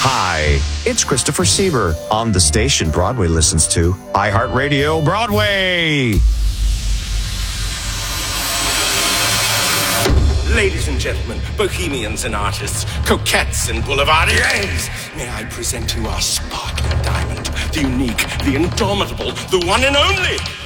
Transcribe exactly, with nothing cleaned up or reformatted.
Hi, it's Christopher Sieber on the station Broadway listens to, iHeartRadio Broadway. Ladies and gentlemen, bohemians and artists, coquettes and boulevardiers, may I present you our sparkling diamond, the unique, the indomitable, the one and only